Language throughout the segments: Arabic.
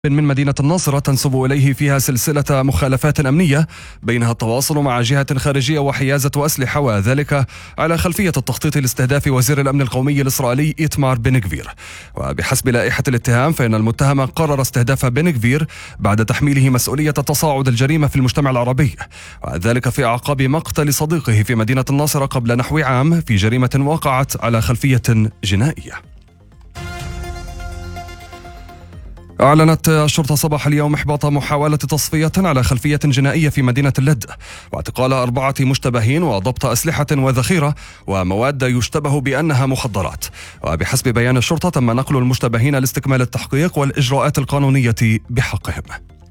من مدينة الناصرة تنسب إليه فيها سلسلة مخالفات أمنية بينها التواصل مع جهة خارجية وحيازة أسلحة، وذلك على خلفية التخطيط لاستهداف وزير الأمن القومي الإسرائيلي إيتمار بن غفير. وبحسب لائحة الاتهام فإن المتهم قرر استهداف بن غفير بعد تحميله مسؤولية تصاعد الجريمة في المجتمع العربي، وذلك في أعقاب مقتل صديقه في مدينة الناصرة قبل نحو عام في جريمة وقعت على خلفية جنائية. أعلنت الشرطة صباح اليوم إحباط محاولة تصفية على خلفية جنائية في مدينة اللد، واعتقال 4 مشتبهين وضبط أسلحة وذخيرة ومواد يشتبه بأنها مخدرات. وبحسب بيان الشرطة تم نقل المشتبهين لاستكمال التحقيق والإجراءات القانونية بحقهم.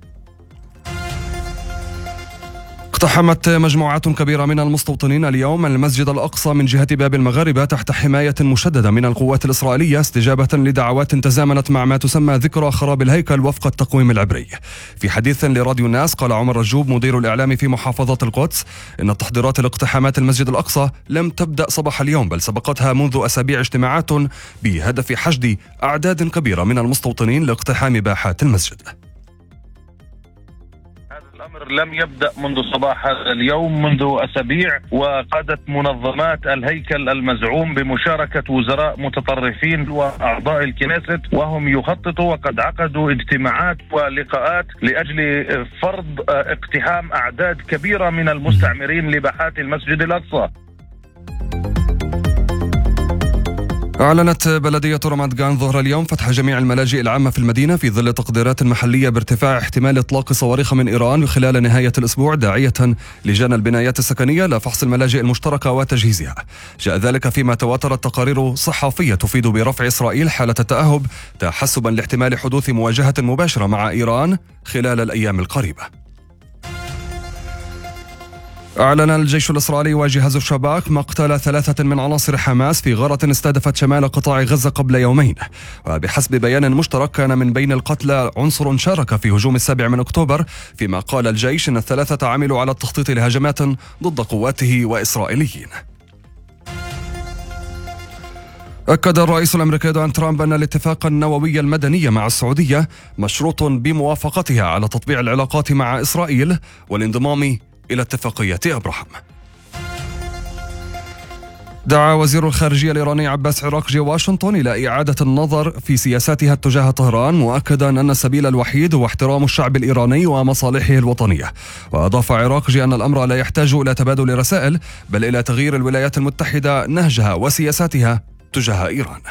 اقتحمت مجموعات كبيرة من المستوطنين اليوم المسجد الأقصى من جهة باب المغاربة تحت حماية مشددة من القوات الإسرائيلية استجابة لدعوات تزامنت مع ما تسمى ذكرى خراب الهيكل وفق التقويم العبري. في حديث لراديو الناس قال عمر رجوب مدير الإعلام في محافظة القدس إن التحضيرات لاقتحامات المسجد الأقصى لم تبدأ صباح اليوم، بل سبقتها منذ أسابيع اجتماعات بهدف حشد أعداد كبيرة من المستوطنين لاقتحام باحات المسجد. الأمر لم يبدأ منذ صباح هذا اليوم، منذ أسابيع، وقادت منظمات الهيكل المزعوم بمشاركة وزراء متطرفين وأعضاء الكنيست وهم يخططوا، وقد عقدوا اجتماعات ولقاءات لأجل فرض اقتحام أعداد كبيرة من المستعمرين لباحات المسجد الأقصى. أعلنت بلدية رمات جان ظهر اليوم فتح جميع الملاجئ العامة في المدينة في ظل تقديرات محلية بارتفاع احتمال إطلاق صواريخ من إيران خلال نهاية الأسبوع، داعية لجان البنايات السكنية لفحص الملاجئ المشتركة وتجهيزها. جاء ذلك فيما تواترت تقارير صحفية تفيد برفع إسرائيل حالة التأهب تحسبا لاحتمال حدوث مواجهة مباشرة مع إيران خلال الأيام القريبة. أعلن الجيش الإسرائيلي وجهاز الشباك مقتل 3 من عناصر حماس في غارة استهدفت شمال قطاع غزة قبل يومين. وبحسب بيان مشترك كان من بين القتلى عنصر شارك في هجوم 7 أكتوبر، فيما قال الجيش أن ال3 عملوا على التخطيط لهجمات ضد قواته وإسرائيليين. أكد الرئيس الأمريكي دونالد ترامب أن الاتفاق النووي المدني مع السعودية مشروط بموافقتها على تطبيع العلاقات مع إسرائيل والانضمام إلى اتفاقية أبراهام. دعا وزير الخارجية الإيراني عباس عراقجي واشنطن إلى إعادة النظر في سياساتها تجاه طهران، مؤكدا أن السبيل الوحيد هو احترام الشعب الإيراني ومصالحه الوطنية. وأضاف عراقجي أن الأمر لا يحتاج إلى تبادل رسائل، بل إلى تغيير الولايات المتحدة نهجها وسياساتها تجاه إيران.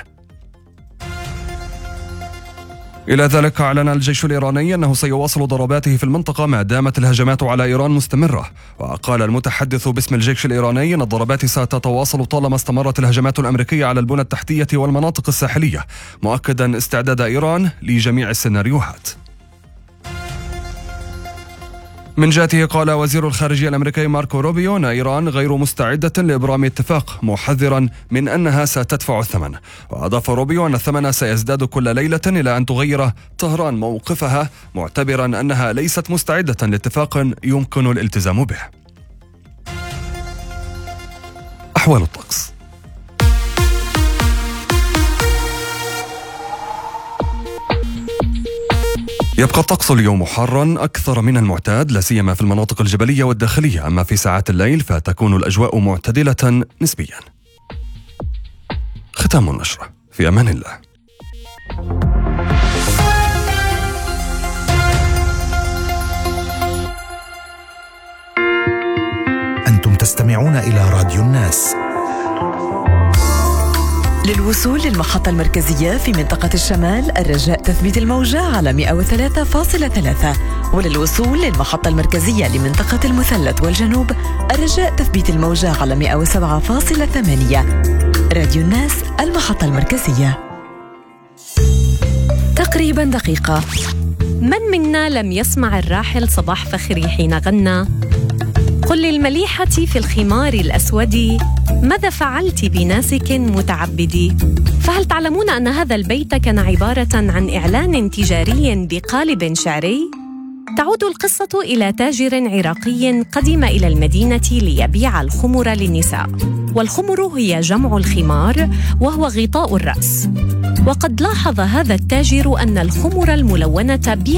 إلى ذلك أعلن الجيش الإيراني أنه سيواصل ضرباته في المنطقة ما دامت الهجمات على إيران مستمرة. وقال المتحدث باسم الجيش الإيراني أن الضربات ستتواصل طالما استمرت الهجمات الأمريكية على البنى التحتية والمناطق الساحلية، مؤكدا استعداد إيران لجميع السيناريوهات. من جهته قال وزير الخارجية الأمريكي ماركو روبيو أن إيران غير مستعدة لإبرام اتفاق، محذرا من أنها ستدفع الثمن. وأضاف روبيو أن الثمن سيزداد كل ليلة إلى أن تغير طهران موقفها، معتبرا أنها ليست مستعدة لاتفاق يمكن الالتزام به. أحوال الطقس. يبقى الطقس اليوم حارا أكثر من المعتاد، لا سيما في المناطق الجبلية والداخلية، أما في ساعات الليل فتكون الأجواء معتدلة نسبيا. ختام النشرة، في أمان الله. أنتم تستمعون إلى راديو الناس. للوصول للمحطة المركزية في منطقة الشمال الرجاء تثبيت الموجة على 103.3، وللوصول للمحطة المركزية لمنطقة المثلث والجنوب الرجاء تثبيت الموجة على 107.8. راديو الناس، المحطة المركزية. تقريبا دقيقة. من منا لم يسمع الراحل صباح فخري حين غنى: قل للمليحة في الخمار الأسود ماذا فعلت بناسك متعبدي؟ فهل تعلمون أن هذا البيت كان عبارة عن إعلان تجاري بقالب شعري؟ تعود القصة إلى تاجر عراقي قدم إلى المدينة ليبيع الخمر للنساء. والخمر هي جمع الخمار وهو غطاء الرأس. وقد لاحظ هذا التاجر أن الخمر الملونة